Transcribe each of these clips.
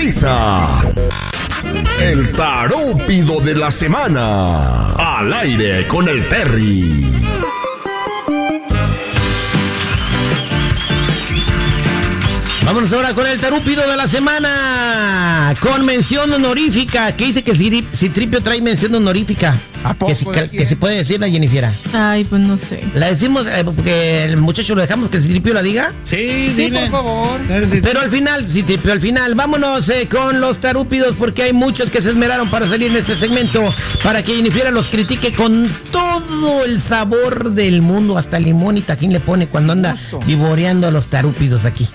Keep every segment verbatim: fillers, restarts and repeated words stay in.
risa. El tarúpido de la semana. Al aire con el Terry. Vámonos ahora con el tarúpido de la semana, con mención honorífica, que dice que el Citripio trae mención honorífica. ¿A poco? Que, si, que, que se puede decir la Jennifer. Ay, pues no sé. La decimos eh, porque el muchacho lo dejamos que el Citripio la diga. Sí, Sí, dile. por favor. Pero al final, Citripio, al final, vámonos eh, con los tarúpidos, porque hay muchos que se esmeraron para salir en este segmento, para que Jennifer los critique con todo el sabor del mundo, hasta limón y tajín le pone cuando anda Justo. vivoreando a los tarúpidos aquí.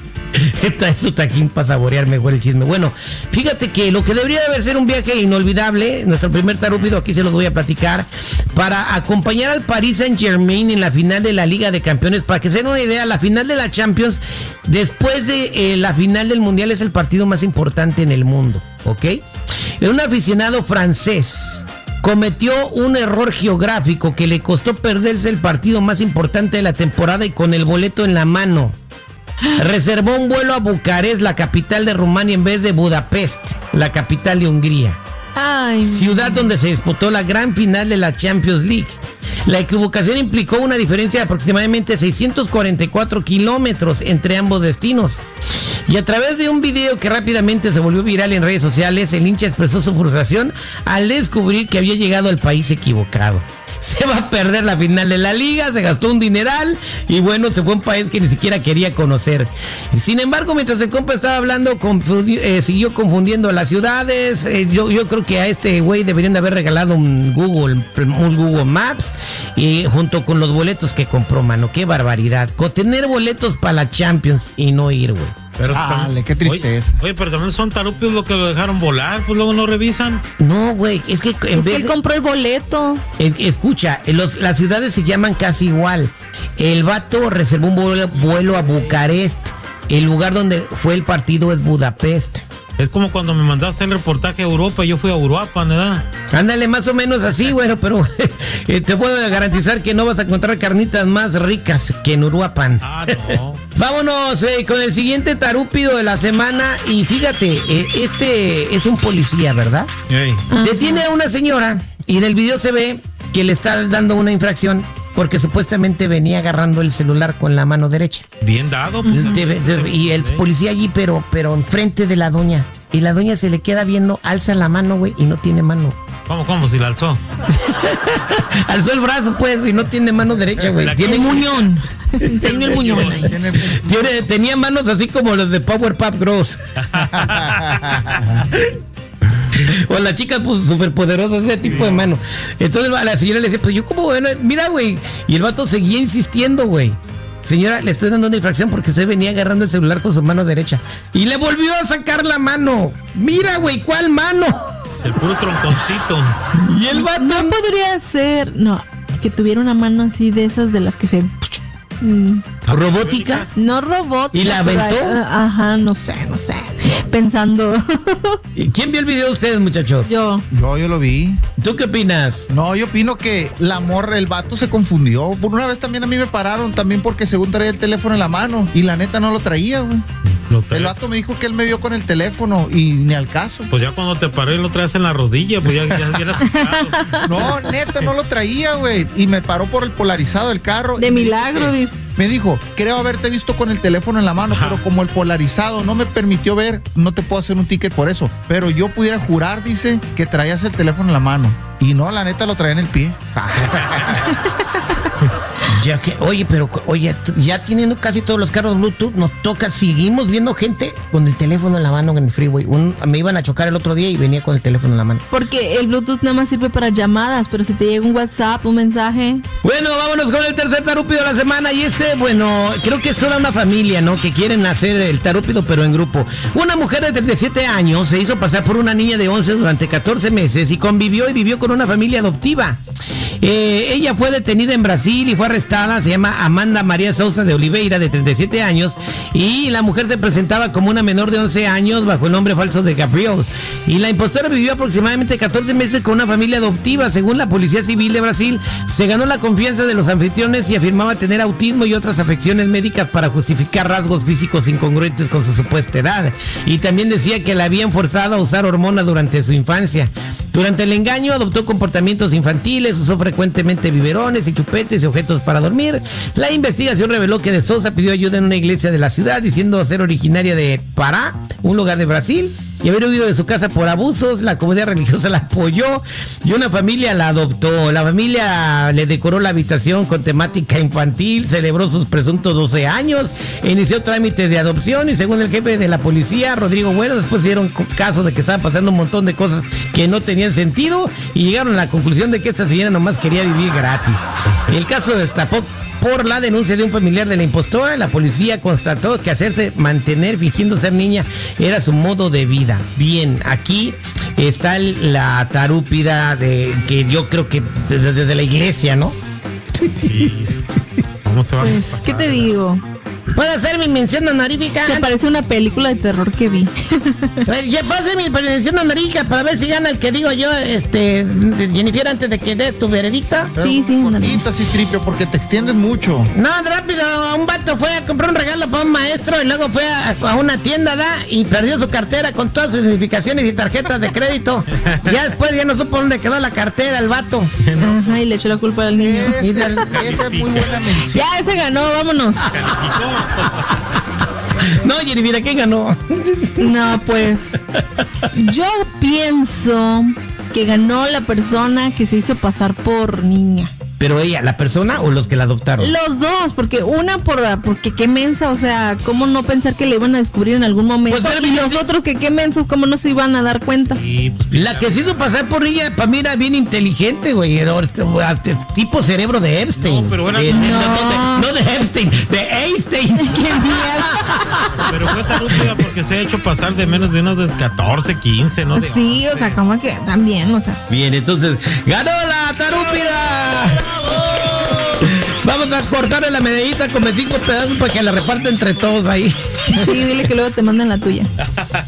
Esta es su tajín para saborear mejor el chisme. Bueno, fíjate que lo que debería de haber sido un viaje inolvidable, nuestro primer tarúpido, aquí se los voy a platicar, para acompañar al Paris Saint-Germain en la final de la Liga de Campeones. Para que se den una idea, la final de la Champions, después de eh, la final del Mundial, es el partido más importante en el mundo, ¿ok? Un aficionado francés cometió un error geográfico que le costó perderse el partido más importante de la temporada, y con el boleto en la mano reservó un vuelo a Bucarest, la capital de Rumania, en vez de Budapest, la capital de Hungría. Ay, Ciudad donde se disputó la gran final de la Champions League. La equivocación implicó una diferencia de aproximadamente seiscientos cuarenta y cuatro kilómetros entre ambos destinos. Y a través de un video que rápidamente se volvió viral en redes sociales, el hincha expresó su frustración al descubrir que había llegado al país equivocado. Se va a perder la final de la liga, se gastó un dineral y bueno, se fue a un país que ni siquiera quería conocer. Sin embargo, mientras el compa estaba hablando, confundi- eh, siguió confundiendo las ciudades. Eh, yo, yo creo que a este güey deberían de haber regalado un Google, un Google Maps, y junto con los boletos que compró, mano. Qué barbaridad. Con tener boletos para la Champions y no ir, güey. Pero Dale, qué tristeza. Oye, oye, pero también son tarupios los que lo dejaron volar, pues luego no revisan. No, güey, es que en es que vez él de- compró el boleto. Eh, Escucha, los, las ciudades se llaman casi igual. El vato reservó un vuelo, vuelo a Bucarest. El lugar donde fue el partido es Budapest. Es como cuando me mandaste el reportaje a Europa y yo fui a Uruapan, ¿verdad? Ándale, más o menos así, bueno, pero eh, te puedo garantizar que no vas a encontrar carnitas más ricas que en Uruapan. Ah, no. Vámonos eh, con el siguiente tarúpido de la semana. Y fíjate, eh, este es un policía, ¿verdad? Ey. Detiene a una señora y en el video se ve que le está dando una infracción porque supuestamente venía agarrando el celular con la mano derecha. Bien dado. Pues, Te- te- y el policía allí, pero, pero enfrente de la doña. Y la doña se le queda viendo, alza la mano, güey, y no tiene mano. ¿Cómo, cómo? Si la alzó. Alzó el brazo, pues, y no tiene mano derecha, güey. La Tiene que- muñón. Enseño el muñón ahí. Tiene- Tiene- tenía manos así como los de Powerpuff Girls. O las chicas pues súper poderosas, ese tipo de mano. Entonces a la señora le dice, pues yo como, bueno, mira, güey. Y el vato seguía insistiendo, güey. Señora, le estoy dando una infracción porque usted venía agarrando el celular con su mano derecha. Y le volvió a sacar la mano. Mira, güey, ¿cuál mano? El puro tronconcito. Y el vato... No podría ser, no, que tuviera una mano así de esas de las que se... Mm, ¿Robótica? no robótica. ¿Y la pero aventó? hay- ah, Ajá, no sé, no sé. Pensando. ¿Y quién vio el video de ustedes, muchachos? Yo. Yo, yo lo vi. ¿Tú qué opinas? No, yo opino que la morra, el vato se confundió. Por una vez también a mí me pararon, también porque según traía el teléfono en la mano. Y la neta no lo traía, güey. Lo El traes. vato me dijo que él me vio con el teléfono y ni al caso. Pues ya cuando te paré lo traes en la rodilla, pues ya, ya bien asustado. No, neta, no lo traía, güey. Y me paró por el polarizado del carro. De Y me milagro, dice- dice. Me dijo, creo haberte visto con el teléfono en la mano, Ajá. pero como el polarizado no me permitió ver, no te puedo hacer un ticket por eso. Pero yo pudiera jurar, dice, que traías el teléfono en la mano. Y no, la neta lo traía en el pie. Ya que, oye, pero oye, t- ya teniendo casi todos los carros Bluetooth, nos toca, seguimos viendo gente con el teléfono en la mano en el freeway. Un- me iban a chocar el otro día y venía con el teléfono en la mano. Porque el Bluetooth nada más sirve para llamadas, pero si te llega un WhatsApp, un mensaje. Bueno, vámonos con el tercer tarúpido de la semana. Y este, bueno, creo que es toda una familia, ¿no? Que quieren hacer el tarúpido, pero en grupo. Una mujer de treinta y siete años se hizo pasar por una niña de once durante catorce meses y convivió y vivió con una familia adoptiva. Eh, ella fue detenida en Brasil y fue arrestada. Se llama Amanda María Souza de Oliveira, de treinta y siete años. Y la mujer se presentaba como una menor de once años bajo el nombre falso de Gabriel. Y la impostora vivió aproximadamente catorce meses con una familia adoptiva. Según la Policía Civil de Brasil, se ganó la confianza de los anfitriones y afirmaba tener autismo y otras afecciones médicas para justificar rasgos físicos incongruentes con su supuesta edad. Y también decía que la habían forzado a usar hormonas durante su infancia. Durante el engaño adoptó comportamientos infantiles, usó frecuentemente biberones y chupetes y objetos para dormir. La investigación reveló que de Souza pidió ayuda en una iglesia de la ciudad, diciendo ser originaria de Pará, un lugar de Brasil, y haber huido de su casa por abusos. La comunidad religiosa la apoyó y una familia la adoptó. La familia le decoró la habitación con temática infantil, celebró sus presuntos doce años, inició trámite de adopción y según el jefe de la policía, Rodrigo Bueno, después se dieron caso de que estaban pasando un montón de cosas que no tenían sentido y llegaron a la conclusión de que esta señora nomás quería vivir gratis. El caso destapó por la denuncia de un familiar de la impostora. La policía constató que hacerse mantener fingiendo ser niña era su modo de vida. Bien, aquí está el- la tarúpida de que yo creo que desde, desde la iglesia, ¿no? Sí. ¿Cómo se va Pues, a ¿qué te pasar? digo? ¿Puedo hacer mi mención honorífica? Se parece a una película de terror que vi. Ya puedo hacer mi mención honorífica para ver si gana el que digo yo, este, de Jennifer, antes de que dé tu veredicta. Sí, sí, ándale. Cortita, sí, Tripio, porque te extiendes mucho. No, rápido, un vato fue a comprar un regalo para un maestro y luego fue a, a una tienda, ¿da? Y perdió su cartera con todas sus identificaciones y tarjetas de crédito. Ya después ya no supo dónde quedó la cartera el vato. Ajá, y le echó la culpa al niño. Esa, esa es muy buena mención. Ya, ese ganó, vámonos. No, Jennifer, ¿quién ganó? No, pues yo pienso que ganó la persona que se hizo pasar por niña. Pero ella, ¿la persona o los que la adoptaron? Los dos, porque una por porque qué mensa, o sea, cómo no pensar que le iban a descubrir en algún momento. Pues era y bien los así. otros que qué mensos, cómo no se iban a dar cuenta. Sí, pues, La que se hizo pasar por ella, para mí era bien inteligente, güey. Era este, este tipo cerebro de Epstein. No, pero era- Eh, No. no, de, no de Epstein, de Einstein. ¡Qué mierda! pero fue tarúpida porque se ha hecho pasar de menos de unos de catorce, quince, ¿no? De Sí, o once. sea, como que también, o sea. Bien, entonces, ganó la tarúpida. Vamos a cortarle la medallita con cinco pedazos para que la reparte entre todos ahí. Sí, dile que luego te mandan la tuya.